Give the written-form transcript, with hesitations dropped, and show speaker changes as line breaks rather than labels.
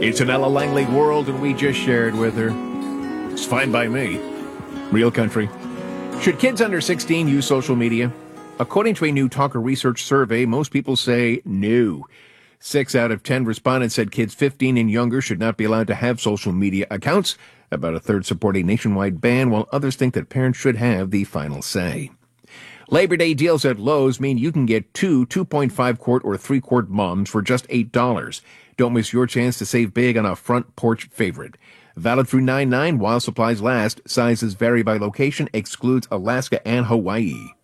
It's an Ella Langley world, and we just shared with her. It's fine by me. Real country. Should kids under 16 use social media? According to a new Talker Research survey, most people say no. 6 out of 10 respondents said kids 15 and younger should not be allowed to have social media accounts. About a third support a nationwide ban, while others think that parents should have the final say. Labor Day deals at Lowe's mean you can get 2.5-quart or 3-quart mums for just $8. Don't miss your chance to save big on a front porch favorite. Valid through 9/9 while supplies last. Sizes vary by location, excludes Alaska and Hawaii.